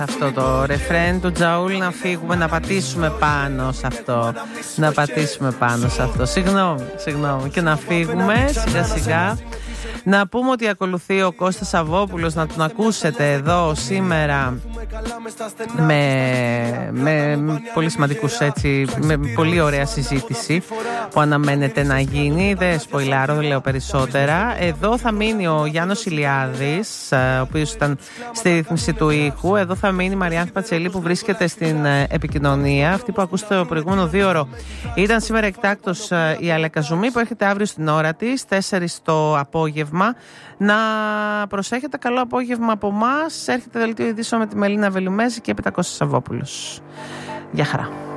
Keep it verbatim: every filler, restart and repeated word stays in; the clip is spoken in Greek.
Αυτό το ρεφρέν του Τζαούλ, να φύγουμε, να πατήσουμε πάνω σε αυτό. Να πατήσουμε πάνω σε αυτό. Συγγνώμη, συγγνώμη. Και να φύγουμε σιγά σιγά. Να πούμε ότι ακολουθεί ο Κώστας Σαββόπουλος, να τον ακούσετε εδώ σήμερα με, με πολύ σημαντικούς, έτσι, με πολύ ωραία συζήτηση που αναμένεται να γίνει. Δεν σποιλάρω, δεν λέω περισσότερα. Εδώ θα μείνει ο Γιάννος Ηλιάδης, ο οποίος ήταν στη ρύθμιση του ήχου. Εδώ θα μείνει η Μαριάνθη Πατσελή που βρίσκεται στην επικοινωνία. Αυτή που ακούσατε το προηγούμενο δύο ώρο ήταν σήμερα εκτάκτως η Αλέκα Ζουμί, που έρχεται αύριο στην ώρα της, τέσσερις το απόγευμα. Να προσέχετε, καλό απόγευμα από εμάς. Έρχεται δελτίο ειδήσεων με τη Μελίνα Βελουμέζη και έπειτα Κώστας Σαββόπουλος. Γεια χαρά.